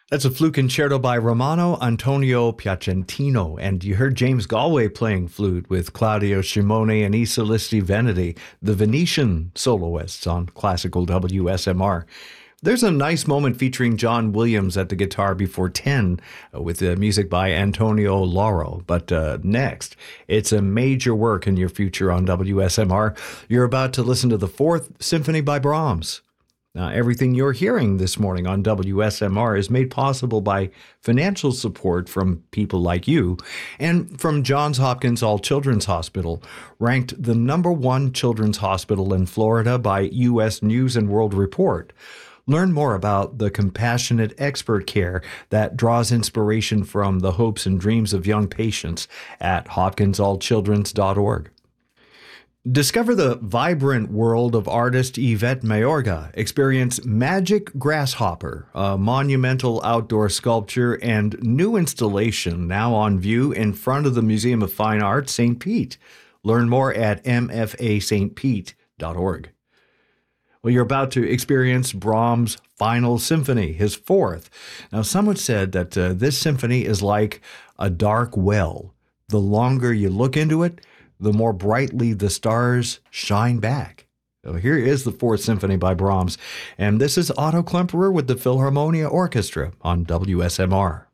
That's a flute concerto by Romano Antonio Piacentino, and you heard James Galway playing flute with Claudio Scimone and Isa Listi Veneti, the Venetian soloists on classical WSMR. There's a nice moment featuring John Williams at the guitar before 10 with music by Antonio Lauro. But next, it's a major work in your future on WSMR. You're about to listen to the Fourth Symphony by Brahms. Now, everything you're hearing this morning on WSMR is made possible by financial support from people like you and from Johns Hopkins All Children's Hospital, ranked the #1 children's hospital in Florida by U.S. News and World Report. Learn more about the compassionate expert care that draws inspiration from the hopes and dreams of young patients at hopkinsallchildrens.org. Discover the vibrant world of artist Yvette Mayorga. Experience Magic Grasshopper, a monumental outdoor sculpture and new installation now on view in front of the Museum of Fine Arts, St. Pete. Learn more at mfastpete.org. Well, you're about to experience Brahms' Final Symphony, his fourth. Now, someone said that this symphony is like a dark well. The longer you look into it, the more brightly the stars shine back. So here is the Fourth Symphony by Brahms, and this is Otto Klemperer with the Philharmonia Orchestra on WSMR.